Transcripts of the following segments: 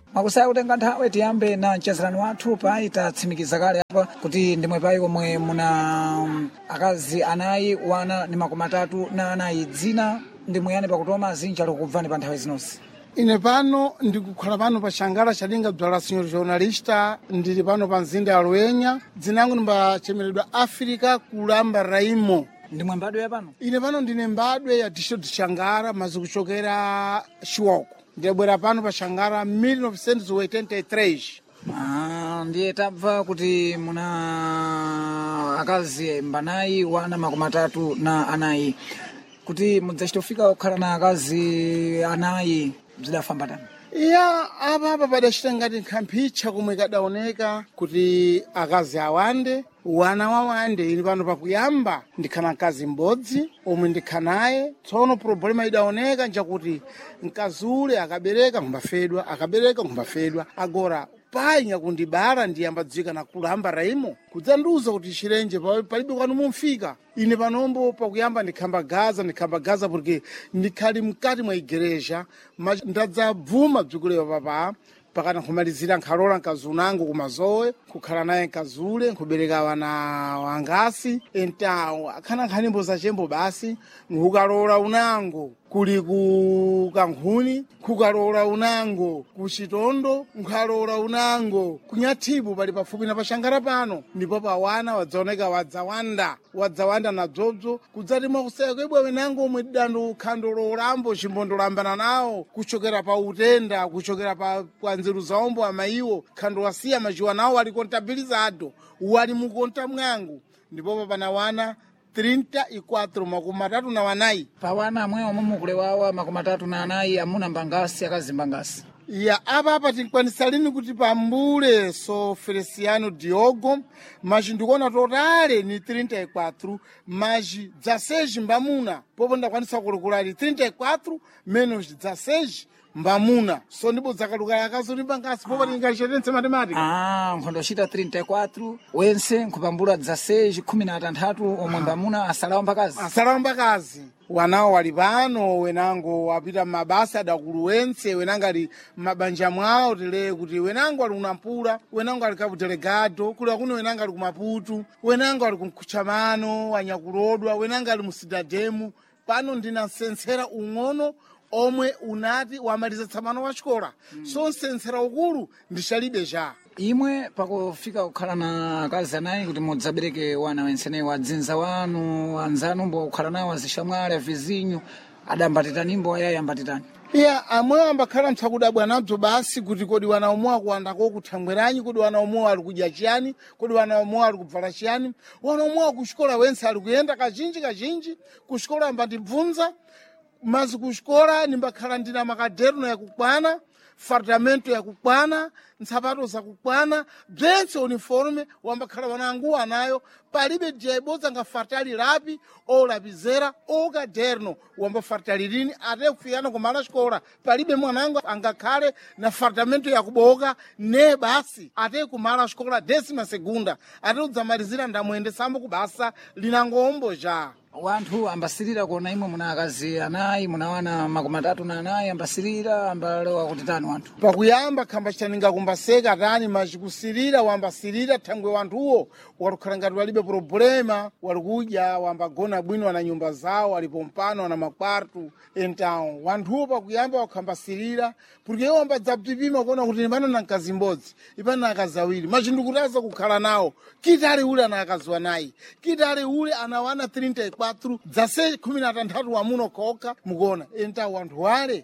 Makusaya kutenga nthawi tiyambe na mchezerano wathu payi tatsimikiza kale apa kuti ndimwe payi komwe muna akazi anayi wana ni makumi atatu na anayi dzina ndimuyani pakutoma zinjalo kubvani pa nthawi zinozi. Ine pano ndikukhala pano pa Xangara Chalinga bzala senhor jornalista ndili pano pa mzinda ya Luenya dzinangu ndimbachemeredwa Africa kulamba Raimo. Ndimwe mbadwe ya pano? Ine pano ndine mbadwe ya district Xangara mazi kuchokera Chiwoko. Ndibwera pano pa Xangara 1983. Ndiye tabva kuti muna akazi mbanayi wana makumi atatu na anayi kuti mudzachitofika kukhala na akazi anayi bzidafamba tani? Iya apa padachita ngati nkhamphicha komwe kadaoneka kuti akazi awande wana wawande. Ili pano pakuyamba ndikhana mkazi m'bodzi omwe ndikhanaye. Tsono problema idaoneka njakuti mkazi ule akabereka ngumbafedwa, akabereka ngumbafedwa. Agora pai nyakundibala ndiyamba dzika na kulamba Raimo kudzanduza kuti chirenje palibe kwanu mumfika. Ine panombo pakuyamba ndikhamba Gaza porque ndikhali mkati mwa igereja ndadzabvuma bzikulewa papa pakana kumalizira nkhalola mkazi unangu kumazowe kukhala naye mkazi ule nkubereka wana wangasi entawo akhana nkhanimbo zachembo basi nkukalola unango kuli ku Kankhuni, kukalola unango ku Chitondo, nkalola unango kunyathibu pali pafupi na pa Xangara pano. Ndipo pa wana wadzaoneka wadzawanda na bzobzo kudzati mwakuseka kwebwe wenango omwe dando khandolo lambo chimbondolambana nawo kuchokera pa utenda kuchokera pa nzeru zaombo amayiwo khando wasiya machiwa nawo wali kontabilizado wali mukonta mwangu. Ndipo pana wana 34 makumi atatu na wanayi. Pa wana amwewo mumukulewawa makumi atatu na anayi amuna mbangasi akazi mbangasi. Ya apa tinkwanisa lini kuti pambule so Feliciano Diogo maji ndikuona totale ni 34 maji 16 mbamuna popo ndakwanisa kulikulali 34 menos 16 mbamuna so ndipo dzakaluka akazuri mbangasi popo tingachetense matematiki. Nkhondo chita 34 wense nkupambula 16 13 omwe mbamuna asalawa mbakazi. Wanawo wali pano wenango wapita mabasa adakulu wense wenanga ali mabanja mwawo tile kuti wenango ali unampula wenango ali kabu delegado kula kuno wenanga ali kumaputu wenango ali kumkuchamano wanyakulodwa wenanga ali musidademu pano ndinasensera ung'ono omwe unati wamaliza tsamano wa xikola. So nsensera ukulu ndixalibe ja. Imwe pakufika kukhala na akazi anayi kuti mudzabereke wana wenseneyi wadzinza wanu anzanu mbo kukhala nawo azixamwali avizinyu adambatitani ayayi ambatitani? Iya amwe ambakhala mtsakudabwa nabzo basi kuti kodi wana omwe akuwandako kuthangweranyi kodi wana omwe ali kudya chiyani kodi wana omwe ali kubvala chiyani wana omwe kuxikola wense ali kuyenda kazhinji kuxikola ambandibvunza mazi kuxikola nimbakhala ndina makaderno yakukwana fartamento yakukwana nsapato zakukwana bzense uniforme wambakhala wanangu anayo palibe jaiboza nga fartali lapi o lapizera o kaderno wamba fartali lini ate kufiyana kumala xikola palibe mwanangu angakhale na fartamento yakuboka ne basi ate kumala xikola 12ª ate udzamalizira ndamuyendesamo kubasa linangombo ja. Wanthu ambasirira kuona imwe muna akazi anayi muna wana makumi atatu na anayi ambasirira ambalewa kuti tani wanthu? Pakuyamba khamba chaninga kumbaseka tani machikusirira wambasirira thangwe wanthuwo walikhala ngati walibe problema walikudya wambagona bwino wana nyumba zawo walipo mpano wana makwartu entawo wanthuwo pakuyamba wakhambasirira porque iwo ambadzapipima kuona kuti ipano na mkazi m'bodzi ipano na akazi awiri machindukutaza kukhala nawo kitali ule ana akazi wanayi kitali ule ana wana 34 dzase 13 wamuno koka mukona enta wanthu wale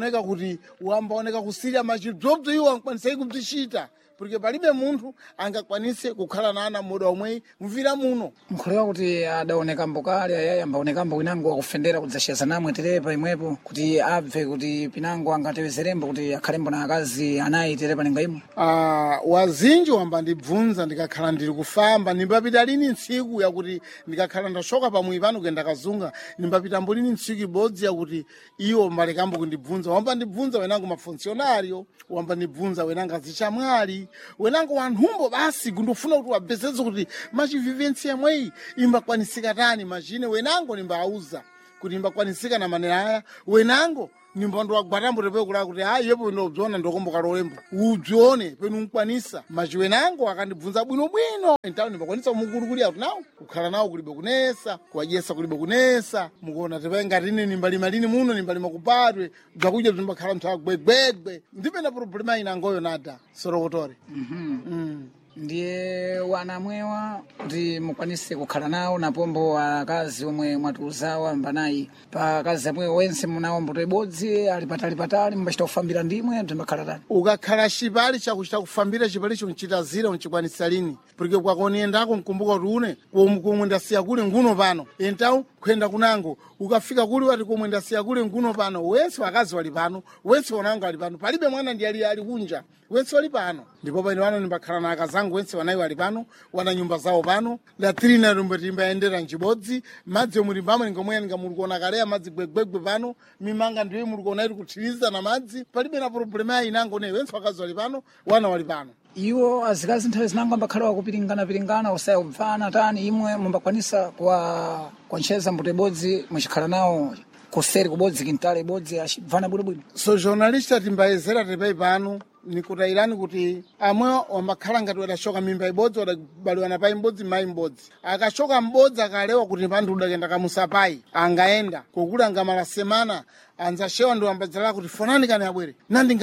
wambaoneka kusirya machibzobzo iwo ankwanisa kubzichita porque palibe munthu angakwanise kukhala na ana muda omwe mvira muno. Nkholewa kuti adaoneka mbokali ayayi ambaonekambo winango wakufendera kudzacheza namwe terepa imwepo kuti abve kuti pinango angatewezerembo kuti akhalembo na akazi anayi terepa ninga imwe? Wazinji wamba ndibvunza ndikakhala ndiri kufamba nimbapita lini ntsiku yakuti ndikakhala ndachoka pamwe pano kuyenda kazunga nimbapita mbulini ntsiku ibodzi yakuti iwo mbalekambo kundibvunza wamba ndibvunza wenango mafuncionario wamba ndibvunza wenanga zichamwali wenango wanthumbo basi kundofuna kuti wabvezezo kuti machivivensi yamweyi imbakwanisika tani machine wenango nimbauza kuti imbakwanisika na manera aya wenango nimbondo wagwatambo tepe kula kuti yepo ndobzona ndokomboka lolembo ubzone penu nkwanisa machiwenango akandibvunza bwino entawo nimbakwanisa kumukulukulira kuti nawo kukhala nawo kulibe kunesa kuwajesa kulibe kunesa mukuona tepe ngati ine nimbalima lini muno nimbalima kupadwe bzakudya bzimbakhala mthawa gwegwegwe ndipena problema inangoyo nada sorokotore. Ndiye wanamwewa kuti mukwanise kukhala nawo napombo akazi omwe mwatiuzawo ambanayi pa akazi amwe wense munawo mbuto ibodzi ali patali mbachita kufambira ndimwe timbakhala tani ukakhala chipali chakuchita kufambira chipalicho nchitazira unchikwanisa lini porque kwakoniendako nkumbuka kuti une komwe ndasiya kule nguno pano entawu kwenda kunango ukafika kuli wati komwe ndasiya kule nguno pano wense wakazi wali pano wense wanango ali pano palibe mwana ndi ali kunja wense wali pano ndipo pano wano nimbakhala na akazangu wense wanayi wali pano wana nyumba zawo pano latrina timbayendera nchibodzi madzi omutimbamo ningomweya ningamulikuona kaleya madzi gwegwegwe pano mimanga ndiyo mulikuona iri kuthiriza na madzi palibe na problema ya inango ne wense wakazi wali pano wana wali pano. Iwo azikazi nthawi zinango ambakhala wakupiringana osaya kubvana tani imwe mumbakwanisa kwa ncheza mbuto ibodzi muchikhala nawo kuseri kubodzi kintale ibodzi achibvana bwinobwino. So journalista timbayezera tepai pano nikutayirani kuti amwe wambakhala ngati wadashoka mimba ibodzi wadabaliwa na pai mbodzi mai mbodzi akashoka mbodzi akalewa kuti pandu udakenda kamusapai angaenda kokula ngamala semana anzashewa ndi wambadzala kuti fonani kani abwere nandi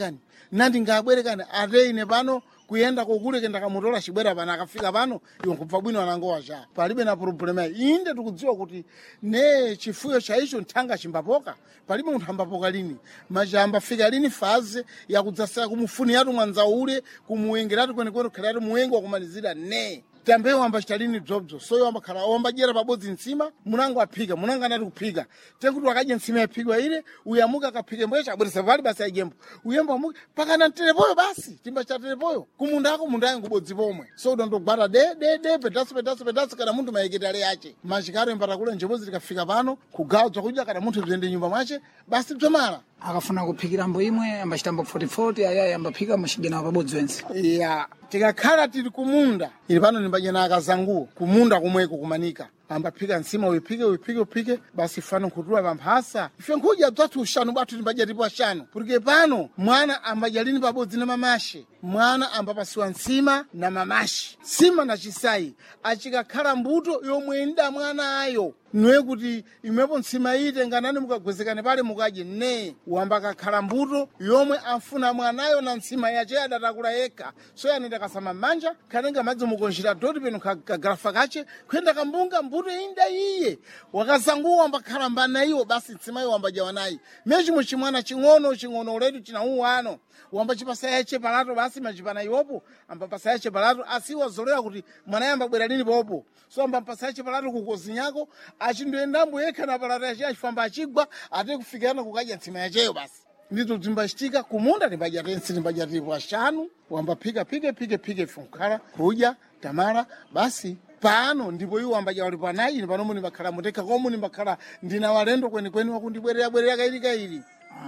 ngabwere kani ateine pano kuyenda kokule kenda kamutola chibwera pano akafika pano iwo nkubva bwino anangowa cha palibe na problema inde tikudziwa kuti ne chifuyo cha icho nthanga chimbapoka palibe munthu ambapoka lini machamba fika lini faze yakudzasira kumufuni yatu mwanza ule kumuwengeratu kwenekwene kukhalatu muwengi wakumalizira ne tambeyo ambachita lini dzobzo soyo ambakhala wambajera pabodzi nsima munango aphika munanga anati kuphika tekuti wakadya nsima yaphikwa ile uyamuka akaphike mbwecha abweresa pali basi ayembo uyembo amuke pakana telepoyo basi timbachita telepoyo kumundako mundayo ngubodzi pomwe so ndondogwara de pedaso kana munthu mayeketale yache machikaro impatakule njebozi likafika pano kugawa dzakudya kana munthu bzende nyumba mwache basi bzomala akafuna kuphikira mbo imwe ambachitambo 40 ayayi ambaphika machigena pabodzi wense tikakhala tili kumunda ili pano nimbajena akazanguwo kumunda kumweko kumanika ambaphika nsima uyiphike basi fano nkhutuwa pamphasa ife nkudya bzathu ushanu bwathu timbaja tipo ashanu porque pano mwana ambaja lini pabodzi na mamashe mwana ambapasiwa nsima na mamashi nsima na chisayi achikakhala mbuto yomwe inda mwana ayo niwe kuti imwepo nsima ite nganani mukagwezekane pale mukadye ne wambakakhala mbuto yomwe afuna mwanayo na nsima yache adatakula yekha so yanenda kasama manja kanenga madzi mukonjera doti peno kagarafa kache kuyenda kambunga mbuto inda iye wakazanguwa wambakhala mbana iwo basi nsima iwo wambajawa nayi mechimwe chimwana ching'ono uletu chinauwano wambachipasa yache palato basi machipana iwopo ambapasa yache palato asiwa zolera kuti mwana yamba bwera lini popo so ambapasa yache palato kukozi nyako achindoendambo yekha na palato yache achifamba achigwa ate kufikirana kukadya nsima yacheyo basi ndito dzimbachitika kumunda timbaja tensi timbaja tipo ashanu wambaphika phike funkhala kudya tamara basi pano ndipo iwo ambaja wali panayi panomo nimbakhala mutekha komo nimbakhala ndina walendo kwenikweni wakundibwerera kaili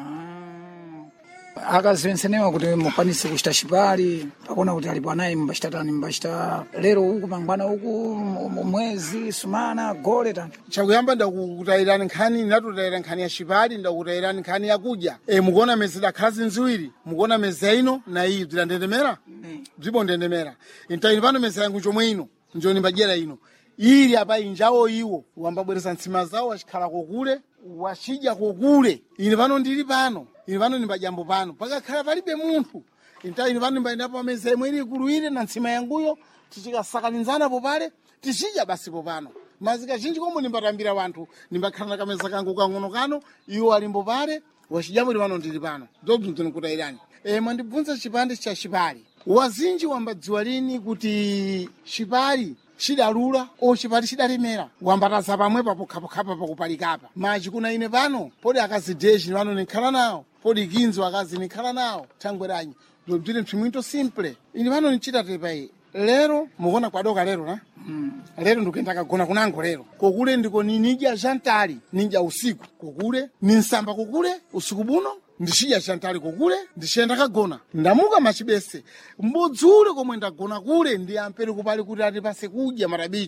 akaziwensenewa kuti mukwanise kuchita chipali pakona kuti alipo anayi mbachita tani mbachita lero uku mangwana uku mwezi sumana gole tani chakuyamba ndakutayirani nkhani natutayira nkhani ya chipali ndakutayirani nkhani yakudya mukuona mezi dakhala zinziwiri mukuona mezi ino na iyi bzidandendemera bzibo ndendemera intayini pano mezi yangu chomwe ino njoni mbajera ino ili apa injawo iwo wambabweresa nsima zawo wachikhala kokule wachidya kokule ine pano ndili pano ine pano nimbajambo pano pakakhala palibe munthu intayini pano nimbayendapo pameza imwe ili ikuluwire na nsima yanguyo tichikasakanizana popale tichidya basi popano mazika chinji komwe nimbatambira wanthu nimbakhala na kameza kangu kang'ono kano iwo alimbo pale wachidyapo ili pano ndili pano zobzo ndinikutayirani mwandibvunza chipande cha chipali wazinji wambadziwa lini kuti chipali chidalula o chipali chidalemera wambataza pamwe papokhapokha pakupalikapa machi kuna ine pano podi akazideji pano nikhala nawo podi kinzo akazi nikhala nawo thangweranyi zobzire mthimwinto simple ine pano nichita tepai lero mukuona kwadoka lero na lero ndikuyenda kagona kunango lero kokule ndiko ninidya jantali ninja usiku kokule ninsamba kokule usiku buno ndishidya jantali kokule ndishenda kagona ndamuka machibese mbudzi ule komwe ndagona kule ndi ampere kupali kuti atipase kudya marabicho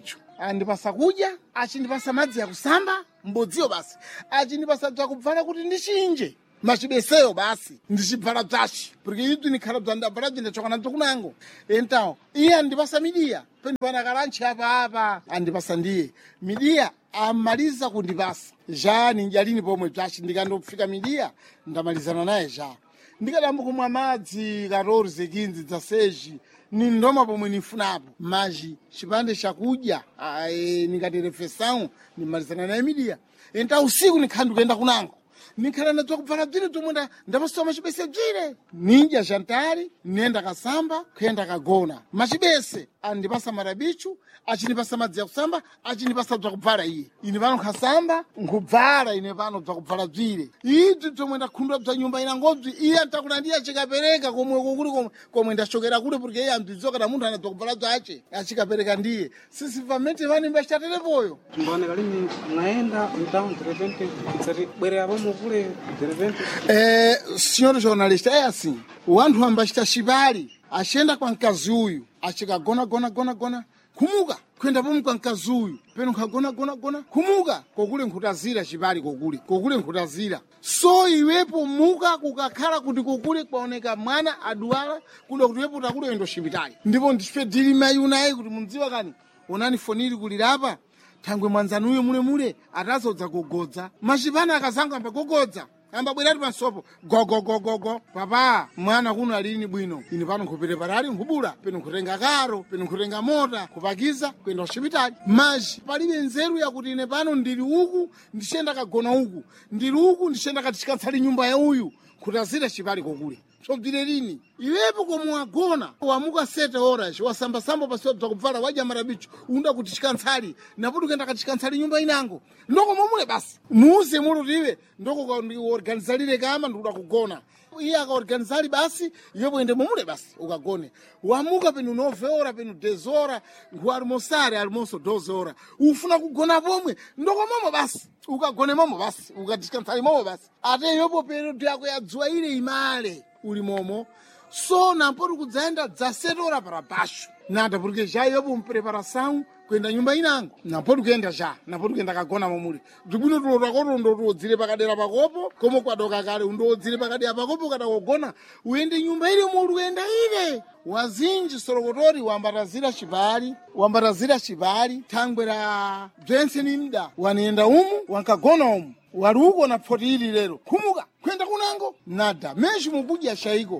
andipasa kudya, achindipasa madzi ya kusamba mbodziyo basi, achindipasa bzakubvala kuti ndichinje machibeseyo basi ndichibvala bzachi porque itu nikhala bzandabvala bzindachoka nadzo kunango. Então iye andipasa midiya peni pana kalanchi apa andipasa ndiye midiya amaliza kundipasa ja ninjalini pomwe bzachi ndikandofika midiya ndamalizana naye ja ndikadamba kumwa madzi 14 15 16 ni ndoma pomwe nifunapo maji chipande chakudya nikati refeição nimalizana naye midiya. Então usiku nikhala ndikuenda kunango nikhala nadzo kubvala bzire tomwe ndapasoma machibese bzire ninja jantari nenda kasamba kuyenda kagona machibese andipasa marabichu achinipasa madzi ya kusamba achinipasa bzakubvala iye ine pano nkasamba nkubvala ine pano bzakubvala bzire idzi tomwe ndakhundwa bza nyumba inangobzi iye antakulandiya achikapereka komwe ndachokera kule porque iye ambidziwa kana munthu anadzakubvala bzace achikapereka ndiye sisivamente vani mbachitaterepoyo mboneka lini mwaenda então de repente bwerera pomwe kule de repente senhor jornalista é assim wanthu ambachita chipali achenda kwa mkazi uyu achikagona gona kumuka kwenda pomwe kwa mkazi uyu peno nkagona kumuka kokule nkhutazira chipali kokule nkhutazira so iwepo muka kukakhala kuti kokule kwaoneka mwana adwala kuda kuti iwepo takule yendo chipitali ndipo ndife dili mayi unayi kuti mundziwa kani onani foniri kulirapa thangwe mwanzanuyo mule atazodza gogodza machipana akazanga ambagogodza ambabwerati pansopo gogogogogo papa mwana kuno alini bwino ine pano nkupere parali nkubula peno nkutenga karo peno nkutenga mota kupakiza kwenda kuchipitali maji palibe nzeru yakuti ine pano ndili uku ndichenda kagona uku ndili uku ndichenda katichikatsali nyumba ya uyu kutazira chipali kokule sobzire lini iwepo komwe wagona wamuka 7 horas wasambasamba pasiwa bzakubvala wadya marabicho unda kuti chikantsali napoto kenda katichikantsali nyumba inango ndoko momule basi muuze mulutiwe ndoko organizalire kama ndikuda kugona iye akaorganizali basi iwepo ende momule basi ukagone wamuka penu 9 horas penu 10 horas ngualimosare alimoso 12 horas ufuna kugona pomwe ndoko momo basi ukagone momo basi ukatichikantsali momo basi ate iwepo penu yako yadzua ile imale uli momo so nampoti kudzaenda dzasetora para baixo nada porque já iwepo mpreparação kwenda nyumba inango nampoti kuyenda ja nampoti kuyenda kagona momuli ndibwino tulotako ndotodzire pakadera pakopo komo kwadoka kale undodzire pakadera pakopo kada kugona uyende nyumba ile muli kuyenda ile wazinji sorokotori wambatazira chipali thangwe la bzense nimda waniyenda umu wankagona umu wali uko na poti ili lero kumuka kwenda kunango nada meshi mukudya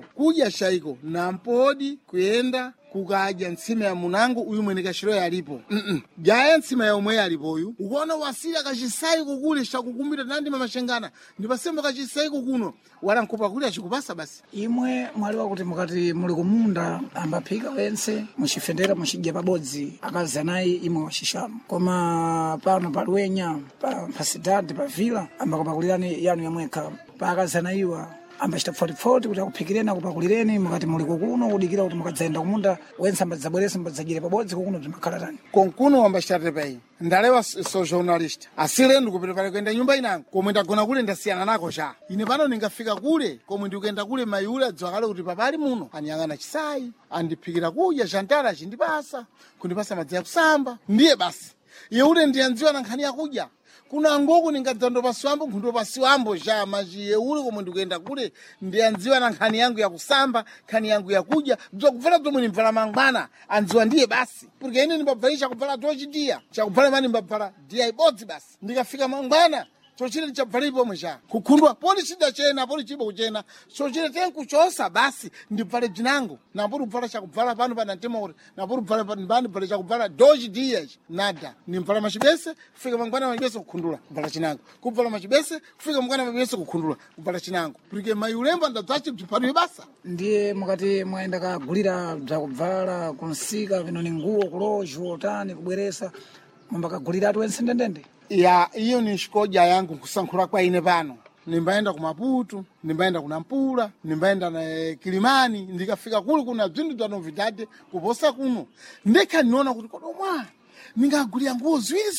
shaiko nampodi kuyenda kukadya ntsima ya munango uyu mwene kashiro yalipo jaya ntsima ya umwe yalipo uyu ukuona wasira kachisaiko kule shakukumbira nandima mashengana ndipasemba kachisaiko kuno wala nkupa kule achikupasa basi imwe mwaliwa kuti mukati muli kumunda ambaphika wense muchifendera muchidya pabodzi akazi anayi imwe wachishanu koma pano paluwenya pa sidadi pa vila ambakapakulirani yanu yamwekha pa akazi anayiwa ambachita 40 kuti akuphikireni akupakulireni mukati muli kukuno kudikira kuti mukadzaenda kumunda wense ambadzabwerese mbadzajire pabodzi kukuno zimakhala tani konkuno wambachita tepeyi ndalewa so journalist asile ndikupirepare kwenda nyumba inango komwe ndagona kule ndasiyana nako cha ine pano ningafika kule komwe ndikuyenda kule mayule adzakale kuti papali muno andiyang'ana chisayi andiphikira kudya chantara achindipasa kundipasa madzi ya kusamba ndiye basi iye ule ndiyandziwa na nkhani yakudya kuna ngoko ningadzando pasiwambo nkhundo pasiwambo ja majiye ule komwe ndikuyenda kule ndiyandziwa na nkhani yangu ya kusamba nkhani yangu ya kudya bzakubvala bzomwe nimbvala mangwana andziwa ndiye basi porque ine nimbabvalisha kubvala tochidiya chakubvala mani nimbabvala diya ibodzi basi ndikafika mangwana chochile nchabvala ipomwe cha kukhundwa poli chida chena poli chibo kuchena chochile tenkuchosa basi ndibvale bzinango nampoti kubvala chakubvala pano pana ntemori nampoti kubvala pano bvale chakubvala doji diya nada nimbvala machibese kufika mangwana machibese kukhundula kubvala chinango kubvala machibese kufika mangwana machibese kukhundula kubvala chinango porque mayulemba ndadzachi bzipano basa ndiye mukati mwaenda kagulira bzakubvala kunsika vino ni nguo kulojo tani kubweresa mumbakaguliratu wense ndendende ya iyo ni shikoja yangu kusankhula kwa ine pano nimbaenda ku Maputo nimbaenda ku Nampula nimbaenda na Kilimani ndikafika kule kuna bzindu bza novidade kuposa kuno ndeka niona kuti kodomwa ningagulira nguo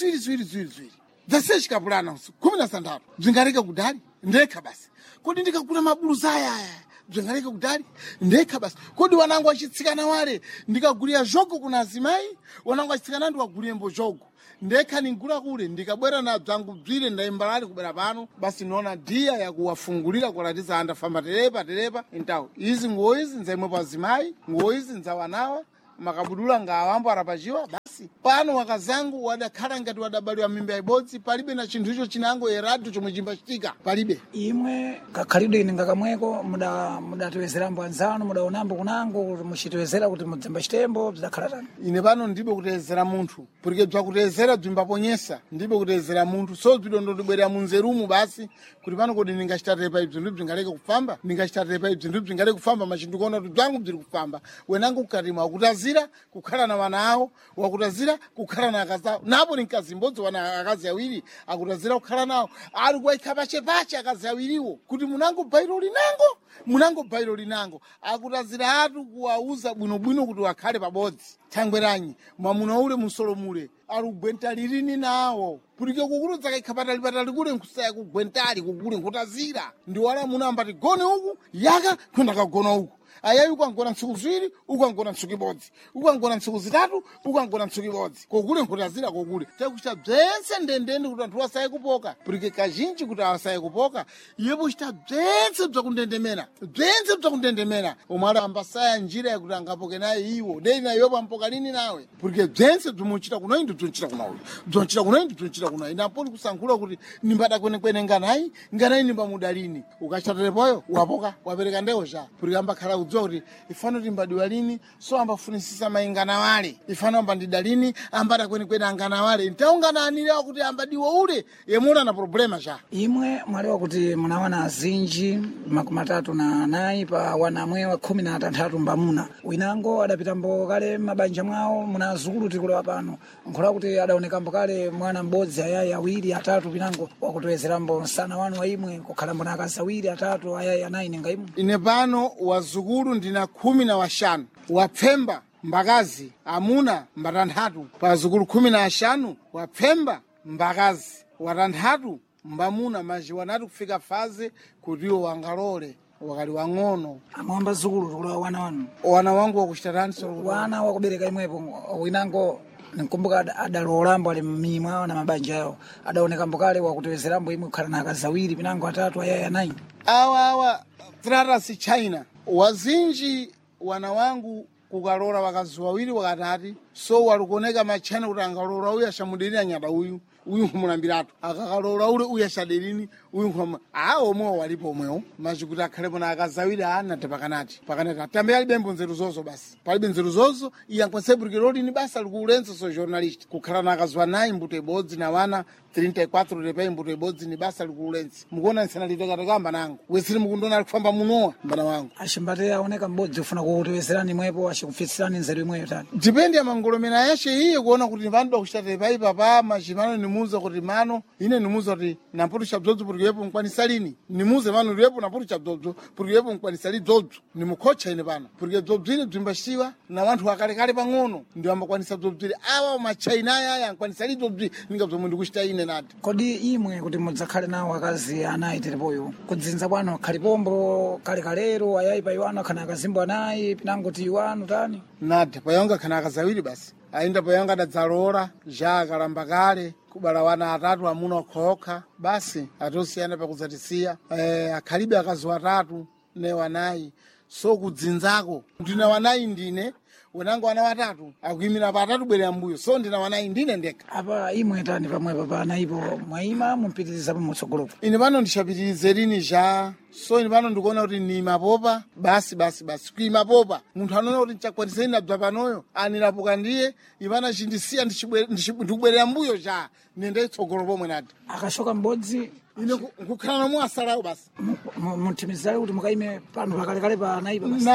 ziwiri zaseshi kapulana 16 bzingareka kudali ndeka basi kodi ndikagula mabuluza aya bzingaleke kudali ndekha basi. Kodi wanangu achitsikana wale ndikagulira jogo kuna azimayi, wanangu achitsikana ndikagulirembo jogo ndekha ningula kule ndikabwera na bzangu bzire ndaimbalali kubera pano basi nona dia ya kuwafungulira kulatiza andafamba terepa intawo izi nguo izi nzaimwe pa azimayi, nguo izi nzawanawa makabudula ngawambo arapachiwa basi. Pano wakazangu wadakhala ngati wadabaliwa mimba ibodzi, palibe na chinthu icho chinango eradu chomwe chimbachitika palibe. Imwe kakhalidwe ine ngakamweko mudatiwezerambo anzanu mudaonambo kunango kuti muchitiwezera kuti mudzimba chitembo bzidakhala tani? Ine pano ndibe kutezera munthu porque bzakutezera bzimbaponyesa ndibe kutezera munthu so bzidondotibwerera munzerumu basi kuti pano kodi ningachitatepa ibzi ndi bzingaleke kufamba ningachitatepa ibzi ndi bzingaleke kufamba machindikuona kuti bzangu bziri kufamba wenangu mkatima wakutazira kukhala na wana awo wakutazira kukhala na akazi awo napo ni mkazi mbodzi wana akazi awiri akutazira kukhala nawo ali kuwaikha pachepache akazi awiriwo kuti munango bhairo linango akutazira atu kuwauza bwinobwino kuti wakhale pabodzi thangweranyi mwamuna ule musolo mule ali kugwentali lini nawo pulike kukuludza kaikha patali kule nkusaya kugwentali kukule nkutazira ndi wala muna ambati gone uku yaka kwenda kagona uku ayayi ukangona ntsiku ziwiri ukangona ntsiku ibodzi ukangona ntsiku zitatu ukangona ntsiku ibodzi kokule nkutazira kokule takuchita bzense ndendende kuti anthu asaye kupoka pulike kazhinji kuti asaye kupoka iyepo chita bzense bzakundendemera omwe ali ambasaya njira yakuti angapoke naye iwo dei nayo pampoka lini nawe pulike bzense bzimuchita kuno indi bzonchita kuno bzonchita kuno indi bzonchita kuno inapoli kusankhula kuti nimbada kwenekwene nganayi nimbamudalini ukachitaterepoyo wapoka wapereka ndewo cha pulike ambakhala kudziwa kuti ifano timbadiwa lini so ambafunisisa maingana wale ifano ambandida lini ambada kwenekwene angana wale ntaungana aniliwa kuti ambadiwa ule yemula na problema cha. Imwe mwaliwa kuti munawana azinji 34 pa wanamwewa 16 mbamuna winango adapitambo kale mabanja mwawo munazukulu tikulewa pano nkhola kuti adaonekambo kale mwana mbodzi ayayi awiri atatu pinango wakutiwezerambo msana wanu wa imwe kukhalambo na akazi awiri atatu ayayi anayi ninga imwe. Ine pano wazukulu ndina 15 wapfemba mbakazi amuna mbatanthatu pa zukulu 15 wapfemba mbakazi watanthatu mbamuna maji wanatu kufika faze kutiwo wangalole wakali wang'ono amwamba zukulu tikulewa wana wangu wakuchitatanso wana wakubereka imwepo winango nkumbuka adalolambo ali mmimwa na mabanja yao adaonekambo kale wakutiwezerambo imwe kukhala na akazi awiri pinango atatu ayayi anayi awa trata si China wazinji wana wangu kukalora wakazi wawiri wakatati so walikuoneka machana kuti angalora uyu ashamudirira anyada uyu nkhumulambiratu akakalora ule uyu ashaderini uyu nkhuma omwewo walipo omwewo machi kuti akhalepo na akazi awiri anate pakanati atambe alibembo nzeru zozo basi palibe nzeru zozo iya nkweseburike loli ni basa likuulenso so journalist kukhala na akazi wanayi mbuto ibodzi na wana 34 lepai mbuto ibodzi ni basa likuulenso mukuona nsana litokatakamba nangu wesiri mukundona alikufamba munowa mbana wangu ashimbate aoneka mbodzi ufuna kutiwezerani imwepo ashikufitsirani nzeru imweyo tani dipendi ya mangolomena yashe iye kuona kuti vandu wakuchita pai papa machimano nimuza kuti mano ine nimuza kuti namputu chabzodzo kuti yepo mkwanisa lini nimuze mano yepo namputu chabzodzo kuti yepo mkwanisa li dzodzo nimukhocha ine pano kuti dzodzo ile bzimbashiwa na wanthu wakalekale pang'ono ndio ambakwanisa dzodzo ile awa machaina aya ankwanisa li dzodzo ninga bzomwe ndikuchita ine nati. Kodi imwe kuti mudzakhale nawo akazi anayi terepoyo kudzinza kwanu khalipombo kalekalero ayayi pa iwanu akhana akazimbo anayi pinangoti iwanu tani nati payonga khana akazi awiri basi ainda payonga adadzalora akalamba kale kubala wana atatu amuna okhokha basi atosiyana pakudzatisiya akhalibe akazi watatu ne wanayi so kudzinzako ndina wanayi ndine wenango wana watatu akuimira patatu bwere ambuyo so ndina wanayi ndine ndekha apa imwe tani pamwepo panayipo mwayima mumpitirizapo mutsogolopo ine pano ndishapitirize lini ja so ine pano ndikuona kuti ni mapopa basi kuima popa munthu anoona kuti nchakwaniseni nabza panoyo anilapuka ndiye ipana chindisiya ndikubwerera mbuyo ja nende tsogolo pomwe nati akashoka mbodzi ine nkukhala nomwe asalawo basi munthimizale kuti mukaime pano pakalekale panayipo basi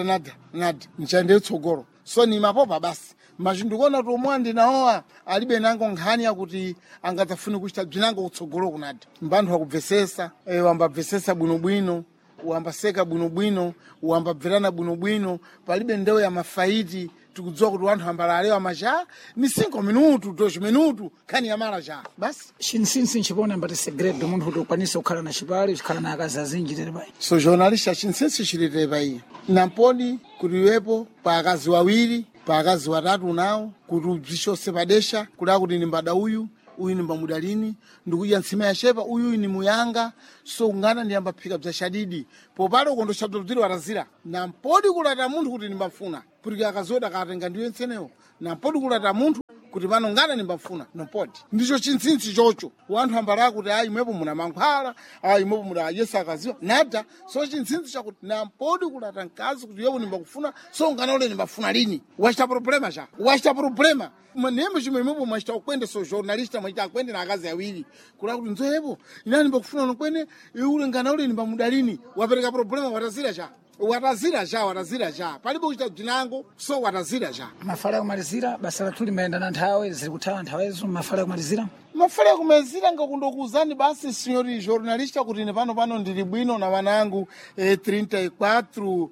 nada nchandeye tsogolo so ni mapopa basi machindikuona kuti omwe andinaowa alibe nango nkhani yakuti angadzafune kuchita bzinango kutsogolo kunati mbanthu akubvesesa wambabvesesa bwinobwino wambaseka bwinobwino wambabverana bwinobwino palibe ndewo ya mafaiti tikudziwa kuti wanthu ambalalewa macha ni 5 minutu 2 minutu khani yamala cha basi chinsinsi nchipona mbati segredo munthu kuti ukwanise kukhala na chipale uchikhala na akazi azinji tere pai so jornalista chinsinsi chilitire pai namponi kuti iwepo pa akazi wawiri pa akazi watatu nawo kuti ubzichose padesha kula kuti ni mbada uyu ni mbamudalini ndikuja ntsima ya shepa uyu ni muyanga so ungana ndiyamba phika bza shadidi popalo kondo chabdobdiri watazira nampodi kulata munthu kuti nimbafuna kuti akazoda katenga ndiyo nsenewo nampodi kulata munthu kuti pano ngana nimbafuna nopodi ndicho chinsinsi chocho wanthu ambala kuti ayi mwepo muna mankhwala ayi mwepo muna Yesu akaziwa nada so chinsinsi chakuti nampodi kulata mkazi kuti yepo nimbakufuna so ngana ule nimbafuna lini wachita problema manemo chimwe mwepo mwachita ukwende so journalista mwachita akwende na akazi awiri kula kuti nzoyepo inani nimbakufuna nokwene ule ngana ule nimbamudalini wapereka problema watazira cha palipo kuchita jinango so watazira cha mafala kumalizira basa lathu limayenda na nthawe ziri kuthawa nthawezo mafala kumalizira ngakundokuzani basi signori jornalista kuti ine pano ndili bwino na wanangu 34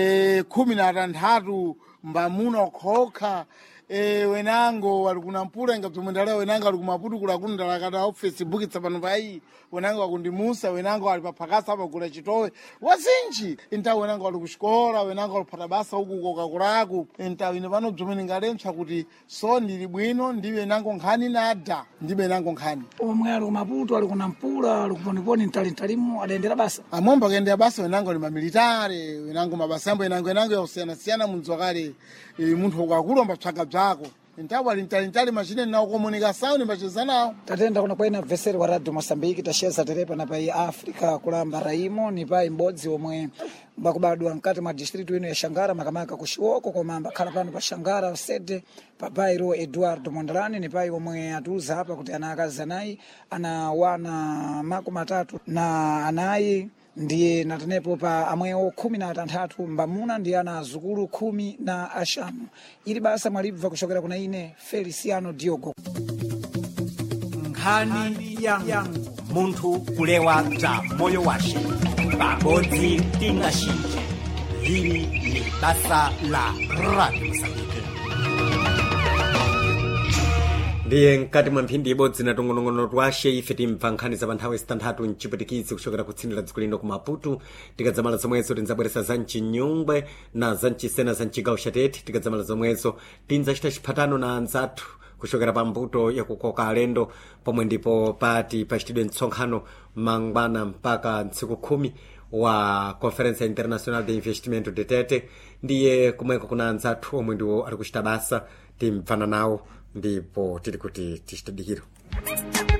13 mbamuna okhoka wenango wali kunampula ngaptumendala wenango wali kumaputu kula kundala kata Facebook tsapano pai wenango wakundimusa wenango wali paphakasa hapa kula chitowe wazinji intawe wenango wali kushikola wenango wali pata basa huku kokakulaku intawe ine pano bzomene ngalemcha kuti so ndili bwino ndibe nango nkhani nada ndibe nango nkhani omwe ali kumaputu ali kunampula ali kuponiponi ntalimu adayendera basa amomba kuyendera basa wenango ni mamilitare wenango mabasambo wenango yakusiyana munzwakale munthu ukakulomba psaka bzako ntawa lintali machine na komunikasauni mbachizanawo tatenda kuna kwena veseri wa Radio Mosambiki tasheza terepa na pai Afrika kulamba raimo ni pai mbodzi omwe bakubadwa mkati mwa district ino ya Shangara makamaka kushiwoko komamba khala pano pa Shangara sede pa Bairo Eduardo Mondlane ni pai omwe atuza hapa kuti ana akazi anayi ana wana mako matatu na anayi ndiye natanepo pa amwewo 13 mbamuna ndiye ana azukulu 15 ili basa mwalibva kushokera kuna ine Feliciano Diogo nkhani yangu munthu kulewa bza moyo washe babodzi tingashinje hili ni basa la Radio Mosambiki ndiye mkati mwa mphindi ibodzi na tongonongono twashe ife timva nkhani za panthawi zitanthatu mchipwitikizi kuchokera kutsindira dziko lino ku Maputo tikadzamala zomwezo tinzabweresa za mchinyungwe na za mchisena za mchigawo cha Tete tikadzamala zomwezo tinzacita chiphatano na anzathu kuchokera pa mbuto yakukoka alendo pomwe ndipo pati pachitidwe mtsonkhano mangwana mpaka ntsiku 10 wa Conference International de Investimento de Tete ndiye kumweko kuna anzathu omwe ndiwo ali kuchita basa timvana nawo ndipo tili kuti tichitadikiro